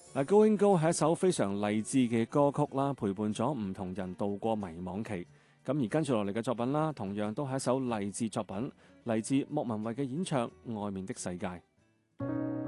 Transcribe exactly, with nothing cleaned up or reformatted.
嗱，Going Go 係一首非常勵志嘅歌曲啦，陪伴咗唔同人度過迷惘期。咁而跟住落嚟嘅作品啦，同樣都係一首勵志作品，嚟自莫文蔚嘅演唱《外面的世界》。